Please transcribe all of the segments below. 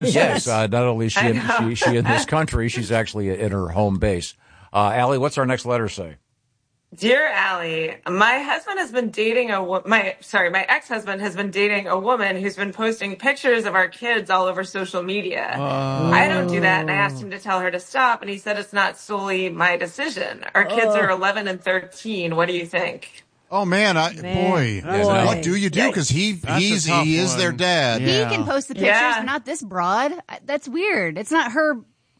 Yes, not only is she in this country, she's actually in her home base. Allie, what's our next letter say? Dear Allie, my husband has been dating my ex-husband has been dating a woman who's been posting pictures of our kids all over social media. I don't do that, and I asked him to tell her to stop, and he said it's not solely my decision. Our kids are 11 and 13. What do you think? Oh man, boy. What do you do? Because he is their dad. Yeah. He can post the pictures, but not this broad. That's weird. It's not her.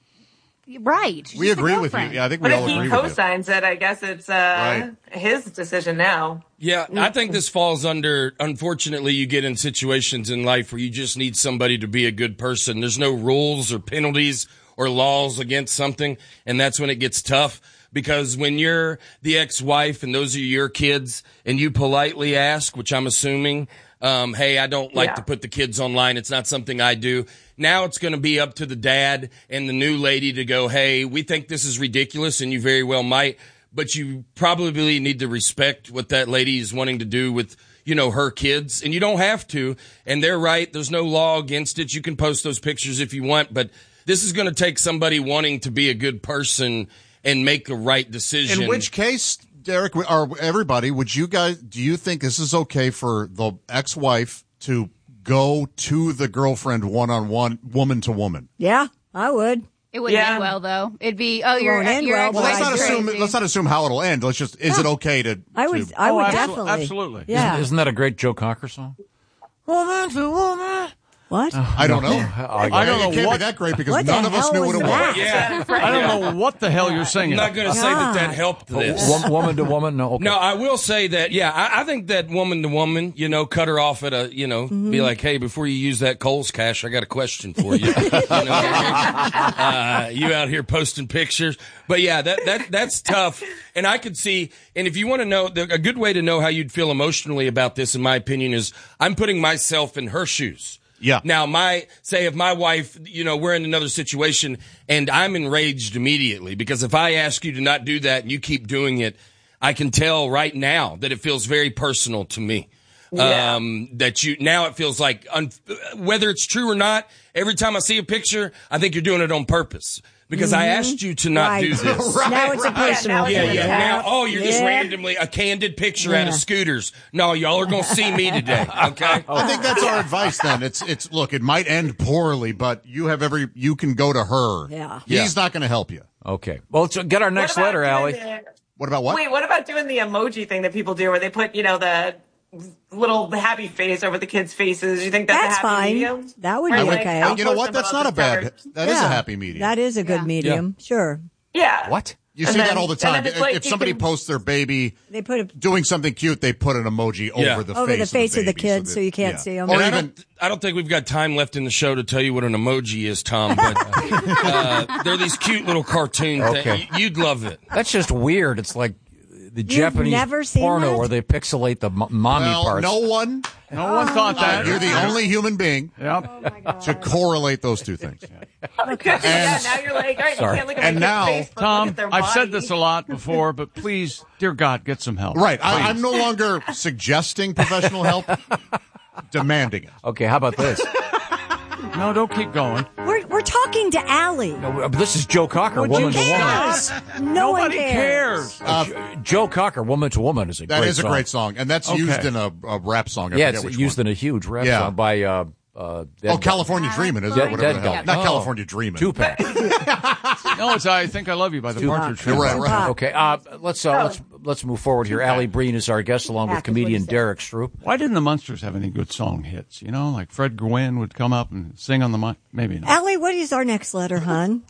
Right. We agree with you. Yeah, I think we all agree with you. But if he co-signs it, I guess it's his decision now. Yeah, I think this falls under, unfortunately, you get in situations in life where you just need somebody to be a good person. There's no rules or penalties or laws against something, and that's when it gets tough. Because when you're the ex-wife and those are your kids and you politely ask, which I'm assuming, hey, I don't like to put the kids online. It's not something I do. Now it's going to be up to the dad and the new lady to go, hey, we think this is ridiculous, and you very well might, but you probably need to respect what that lady is wanting to do with, her kids. And you don't have to. And they're right. There's no law against it. You can post those pictures if you want, but this is going to take somebody wanting to be a good person and make the right decision. In which case, Derek, or everybody, do you think this is okay for the ex-wife to go to the girlfriend one-on-one, woman to woman? Yeah, I would. It wouldn't end well, though. It'd be, you're well, let's not assume how it'll end. Is it okay to? I would definitely. Absolutely. Yeah. Isn't that a great Joe Cocker song? Woman to woman. What? I don't know. I don't know. It can't be that great because none of us knew what it was. Yeah. I don't know what the hell you're singing. I'm not going to say that helped this. Woman to woman? No. Okay. No, I will say that, I think that woman to woman, cut her off at be like, hey, before you use that Kohl's cash, I got a question for you. You out here posting pictures. But yeah, that's tough. And I could see, and if you want to know, a good way to know how you'd feel emotionally about this, in my opinion, is I'm putting myself in her shoes. Yeah. Now, if my wife, we're in another situation and I'm enraged immediately because if I ask you to not do that and you keep doing it, I can tell right now that it feels very personal to me. Yeah. Now it feels like, whether it's true or not, every time I see a picture, I think you're doing it on purpose. Because I asked you to not do this. Now it's a personal thing. Now, you're just randomly a candid picture out of Scooters. No, y'all are going to see me today, okay? I think that's our advice then. It's look, it might end poorly, but you can go to her. Yeah. He's not going to help you. Okay. Well, let's get our next letter, Allie. What about what? Wait, what about doing the emoji thing that people do where they put, the little happy face over the kids' faces? Do you think that's a happy fine. medium? That would be okay. You know what? That's not a bad. That is a happy medium. That is a good medium. Yeah. Sure. Yeah. What? You see that all the time. If somebody posts their baby doing something cute, they put an emoji over the face of the kid so you can't see them. Or I don't think we've got time left in the show to tell you what an emoji is, Tom, but they're these cute little cartoons. Okay. You'd love it. That's just weird. It's like the Japanese porno where they pixelate the mommy parts. No one thought that. You're the only human being to correlate those two things. Okay. Now you're like, all right, you can't look at my kid's face, Tom, look at their I've body. said this a lot before, but please, dear God, get some help. Right. I'm no longer suggesting professional help, demanding it. Okay, how about this? No, don't keep going. We're talking to Allie. No, this is Joe Cocker, woman to woman. Nobody cares. Joe Cocker, woman to woman, is a great song. That is a great song, and that's used in a rap song. It's used in a huge rap song by California Dreamin', is it? Whatever the hell. Not California Dreamin'. Tupac. No, it's I Think I Love You by the Partridge You're Family. right. Okay, let's move forward here. Allie Breen is our guest, along with comedian Derek Stroop. Why didn't the Munsters have any good song hits? Like Fred Gwynne would come up and sing on the mic. Maybe not. Allie, what is our next letter, hon?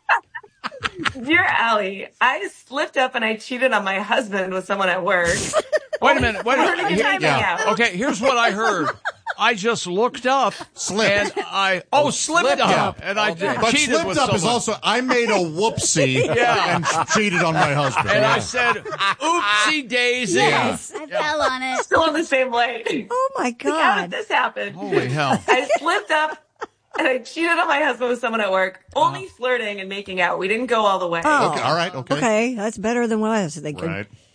Dear Allie, I slipped up and I cheated on my husband with someone at work. Wait a minute. Okay, here's what I heard. I just looked up. Slipped. And slipped up. And I but cheated slipped with up someone. is also, I made a whoopsie and cheated on my husband. And I said, oopsie daisy. Yes, I fell on it. Still on the same lane. Oh, my How God. did this happen? Holy hell. I slipped up and I cheated on my husband with someone at work. Only flirting and making out. We didn't go all the way. Oh, Okay, all right, okay. Okay, that's better than what I was thinking. Right.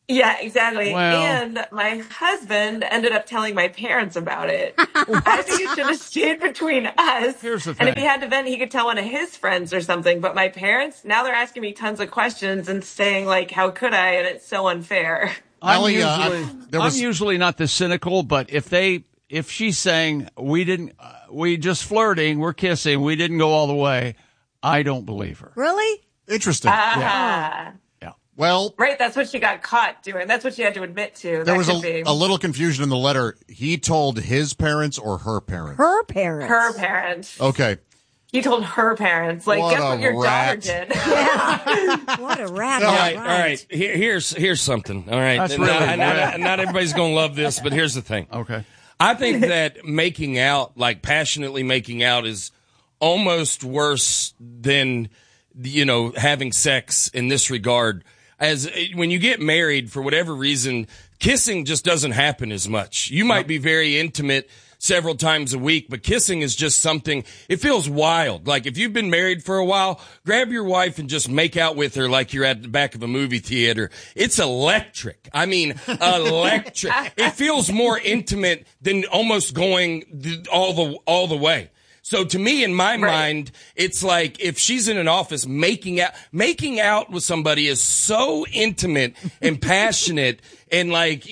Yeah, exactly. Well- And my husband ended up telling my parents about it. I think it should have stayed between us. Here's the And if thing. he had to vent, he could tell one of his friends or something. But my parents, now they're asking me tons of questions and saying, like, how could I? And it's so unfair. I'm Ellie, usually not this cynical, but if she's saying we just flirting, we're kissing, we didn't go all the way, I don't believe her. Really? Interesting. Yeah. Well, Right, that's what she got caught doing. That's what she had to admit to. there That was could be a little confusion in the letter. He told his parents or her parents? Her parents. her parents. Okay. He told her parents, like, What guess a what your rat. daughter did. What a rat. All right. Here's something. All right. That's really not everybody's going to love this, but here's the thing. Okay. I think that making out, like passionately making out, is almost worse than, having sex in this regard. As when you get married, for whatever reason, kissing just doesn't happen as much. You might be very intimate several times a week, but kissing is just something, it feels wild. Like if you've been married for a while, grab your wife and just make out with her like you're at the back of a movie theater. It's electric. I mean, electric. It feels more intimate than almost going all the way. So to me, in my mind, it's like if she's in an office making out with somebody is so intimate and passionate and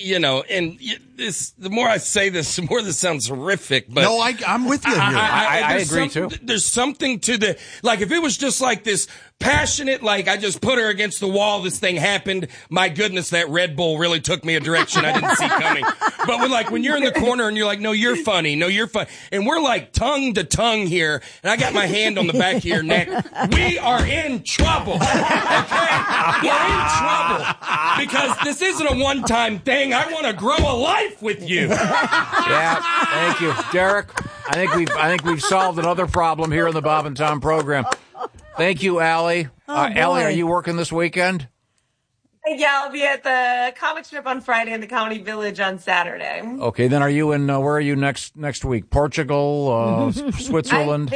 the more I say this, the more this sounds horrific. But No, I'm with you here. I there's agree, too. There's something to the, like if it was just like this passionate, like I just put her against the wall, this thing happened. My goodness, that Red Bull really took me a direction I didn't see coming. But when you're in the corner and you're like, no, you're funny. No, you're funny. And we're like tongue to tongue here. And I got my hand on the back of your neck. We are in trouble. Okay? We're in trouble. Because this isn't a one-time thing. I want to grow a life with you. Yeah, thank you, Derek. I think we've solved another problem here in the Bob and Tom program. Thank you, Allie. Allie, are you working this weekend? Yeah, I'll be at the comic strip on Friday and the Comedy Village on Saturday. Okay, then are you in? Where are you next week? Portugal, Switzerland.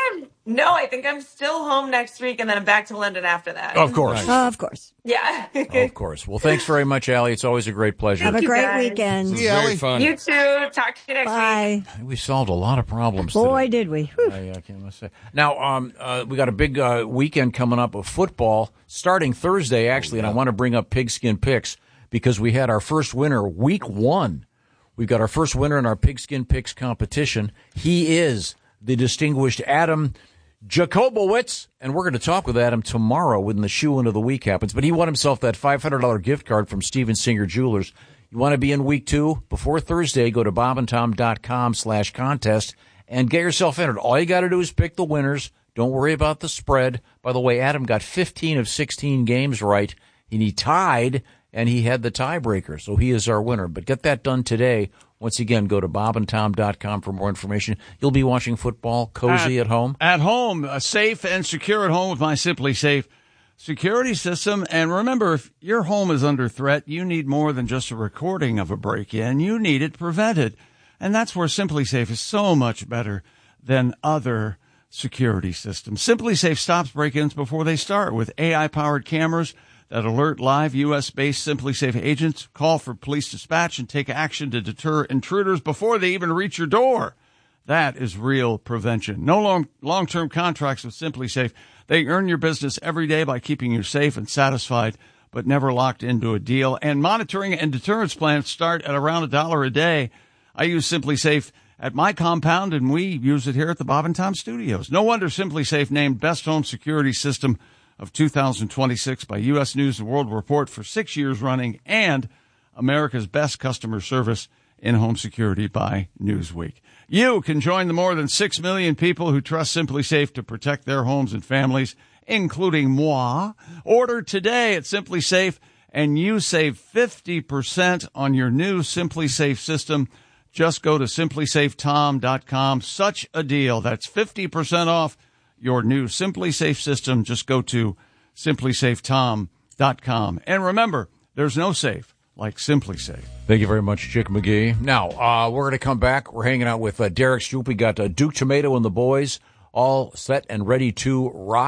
I think I'm still home next week, and then I'm back to London after that. Of course. Of course. Yeah. Of course. Well, thanks very much, Allie. It's always a great pleasure. Have a you, great guys. weekend. It's very fun. You too. Talk to you next week. Bye. We solved a lot of problems Boy, today. did we. Whew. I can't say. Now, we got a big weekend coming up of football starting Thursday, actually, and I want to bring up Pigskin Picks because we had our first winner week 1. We've got our first winner in our Pigskin Picks competition. He is the distinguished Adam Jacobowitz, and we're going to talk with Adam tomorrow when the shoe-in of the week happens. But he won himself that $500 gift card from Steven Singer Jewelers. You want to be in week 2? Before Thursday, go to bobandtom.com/contest and get yourself entered. All you got to do is pick the winners. Don't worry about the spread. By the way, Adam got 15 of 16 games right, and he tied, and he had the tiebreaker. So he is our winner. But get that done today. Once again, go to bobandtom.com for more information. You'll be watching football cozy at home? At home, safe and secure at home with my Simply Safe security system. And remember, if your home is under threat, you need more than just a recording of a break-in. You need it prevented. And that's where Simply Safe is so much better than other security systems. Simply Safe stops break-ins before they start with AI-powered cameras that alert live U.S.-based Simply Safe agents, call for police dispatch, and take action to deter intruders before they even reach your door. That is real prevention. No long-term contracts with Simply Safe. They earn your business every day by keeping you safe and satisfied, but never locked into a deal. And monitoring and deterrence plans start at around $1 a day. I use Simply Safe at my compound, and we use it here at the Bob and Tom Studios. No wonder Simply Safe named Best Home Security System of 2026 by U.S. News & World Report for 6 years running, and America's Best Customer Service in Home Security by Newsweek. You can join the more than 6 million people who trust Simply Safe to protect their homes and families, including moi. Order today at Simply Safe, and you save 50% on your new Simply Safe system. Just go to simplysafetom.com. Such a deal. That's 50% off your new Simply Safe system. Just go to simplysafetom.com. And remember, there's no safe like Simply Safe. Thank you very much, Chick McGee. Now, we're going to come back. We're hanging out with Derek Stroop. We got Duke Tomato and the boys all set and ready to rock.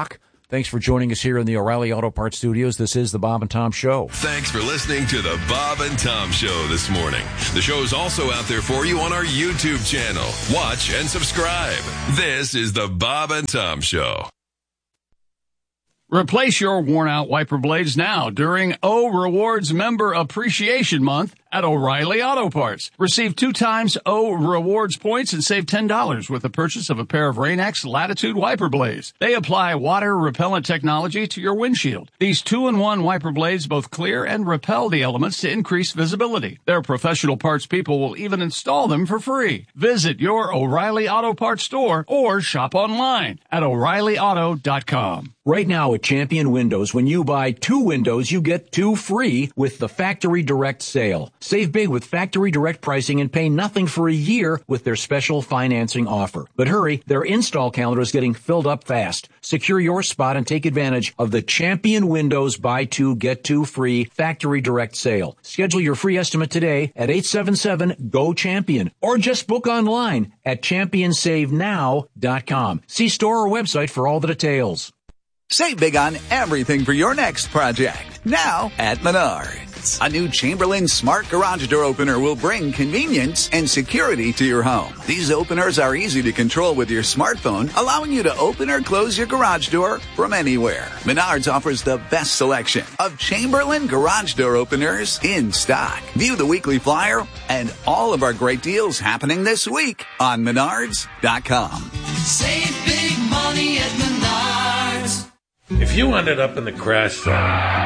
Thanks for joining us here in the O'Reilly Auto Parts Studios. This is the Bob and Tom Show. Thanks for listening to the Bob and Tom Show this morning. The show is also out there for you on our YouTube channel. Watch and subscribe. This is the Bob and Tom Show. Replace your worn-out wiper blades now during O Rewards Member Appreciation Month at O'Reilly Auto Parts. Receive 2 times O Rewards points and save $10 with the purchase of a pair of Rain-X Latitude wiper blades. They apply water-repellent technology to your windshield. These 2-in-1 wiper blades both clear and repel the elements to increase visibility. Their professional parts people will even install them for free. Visit your O'Reilly Auto Parts store or shop online at O'ReillyAuto.com. Right now at Champion Windows, when you buy 2 windows, you get 2 free with the Factory Direct sale. Save big with Factory Direct pricing and pay nothing for a year with their special financing offer. But hurry, their install calendar is getting filled up fast. Secure your spot and take advantage of the Champion Windows buy 2, get 2 free Factory Direct sale. Schedule your free estimate today at 877-GO-CHAMPION or just book online at ChampionSaveNow.com. See store or website for all the details. Save big on everything for your next project. Now at Menards. A new Chamberlain Smart Garage Door Opener will bring convenience and security to your home. These openers are easy to control with your smartphone, allowing you to open or close your garage door from anywhere. Menards offers the best selection of Chamberlain Garage Door Openers in stock. View the weekly flyer and all of our great deals happening this week on Menards.com. Save big money at Menards. If you ended up in the crash zone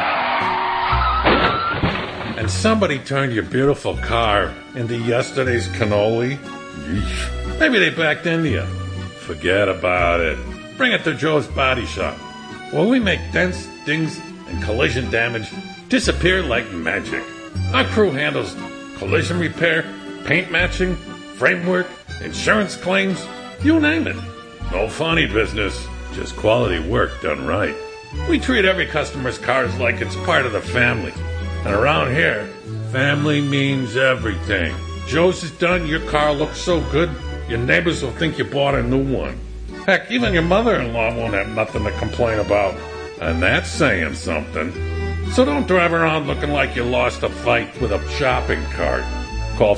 and somebody turned your beautiful car into yesterday's cannoli, maybe they backed into you. Forget about it. Bring it to Joe's Body Shop, where we make dents, dings, and collision damage disappear like magic. Our crew handles collision repair, paint matching, framework, insurance claims, you name it. No funny business. Just quality work done right. We treat every customer's cars like it's part of the family. And around here, family means everything. Joe's is done, your car looks so good, your neighbors will think you bought a new one. Heck, even your mother-in-law won't have nothing to complain about. And that's saying something. So don't drive around looking like you lost a fight with a shopping cart. Call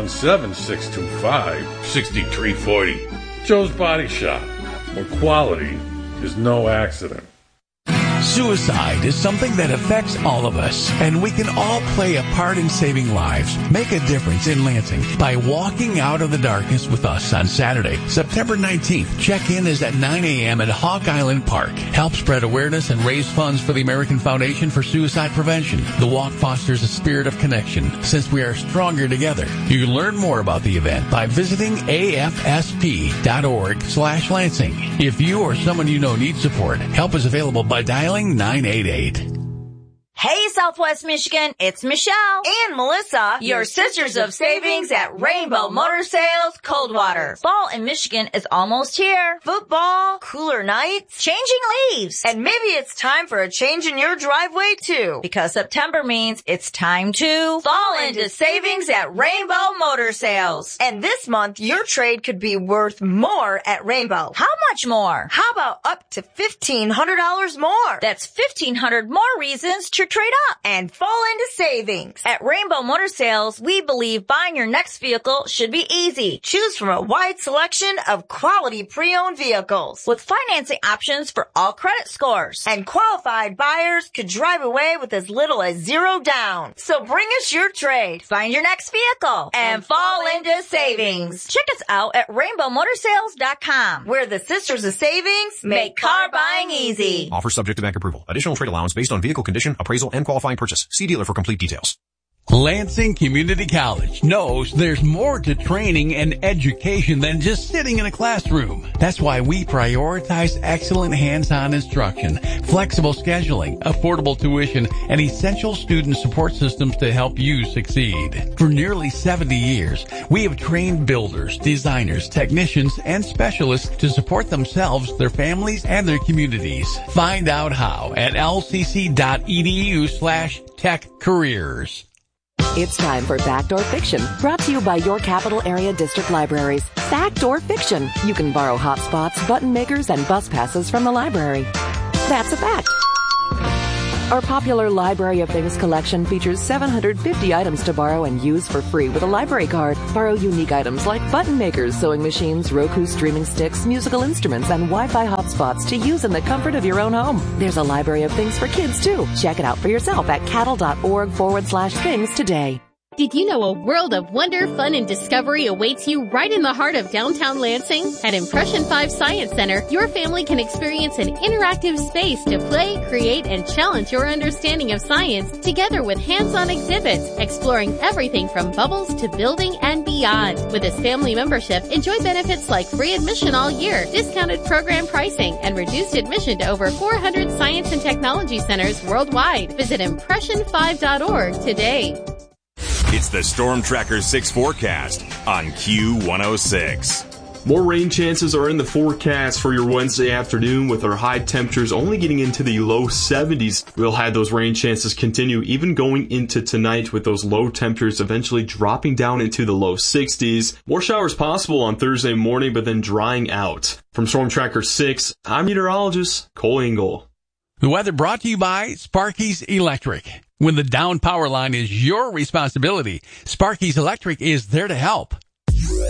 517-625-6340. Joe's Body Shop, where quality is no accident. Suicide is something that affects all of us, and we can all play a part in saving lives. Make a difference in Lansing by walking out of the darkness with us on Saturday, September 19th. Check-in is at 9 a.m. at Hawk Island Park. Help spread awareness and raise funds for the American Foundation for Suicide Prevention. The walk fosters a spirit of connection, since we are stronger together. You can learn more about the event by visiting afsp.org/Lansing. If you or someone you know needs support, help is available by dialing 988. Hey, Southwest Michigan, it's Michelle and Melissa, your sisters of savings at Rainbow Motor Sales Coldwater. Fall in Michigan is almost here. Football, cooler nights, changing leaves, and maybe it's time for a change in your driveway too, because September means it's time to fall into savings at Rainbow Motor Sales. And this month, your trade could be worth more at Rainbow. How much more? How about up to $1,500 more? That's $1,500 more reasons to trade up and fall into savings. At Rainbow Motor Sales, we believe buying your next vehicle should be easy. Choose from a wide selection of quality pre-owned vehicles with financing options for all credit scores. And qualified buyers could drive away with as little as $0 down. So bring us your trade, find your next vehicle, and fall into savings. Check us out at rainbowmotorsales.com, where the Sisters of Savings make car buying easy. Offer subject to bank approval. Additional trade allowance based on vehicle condition, appraisal, and qualifying purchase. See dealer for complete details. Lansing Community College knows there's more to training and education than just sitting in a classroom. That's why we prioritize excellent hands-on instruction, flexible scheduling, affordable tuition, and essential student support systems to help you succeed. For nearly 70 years, we have trained builders, designers, technicians, and specialists to support themselves, their families, and their communities. Find out how at lcc.edu/techcareers. It's time for Backdoor Fiction, brought to you by your Capital Area District Libraries. Backdoor Fiction. You can borrow hotspots, button makers, and bus passes from the library. That's a fact. Our popular Library of Things collection features 750 items to borrow and use for free with a library card. Borrow unique items like button makers, sewing machines, Roku streaming sticks, musical instruments, and Wi-Fi hotspots to use in the comfort of your own home. There's a Library of Things for kids, too. Check it out for yourself at cattle.org/things today. Did you know a world of wonder, fun, and discovery awaits you right in the heart of downtown Lansing? At Impression 5 Science Center, your family can experience an interactive space to play, create, and challenge your understanding of science together with hands-on exhibits, exploring everything from bubbles to building and beyond. With this family membership, enjoy benefits like free admission all year, discounted program pricing, and reduced admission to over 400 science and technology centers worldwide. Visit impression5.org today. It's the Storm Tracker 6 forecast on Q106. More rain chances are in the forecast for your Wednesday afternoon, with our high temperatures only getting into the low 70s. We'll have those rain chances continue even going into tonight, with those low temperatures eventually dropping down into the low 60s. More showers possible on Thursday morning, but then drying out. From Storm Tracker 6, I'm meteorologist Cole Engel. The weather brought to you by Sparky's Electric. When the down power line is your responsibility, Sparky's Electric is there to help.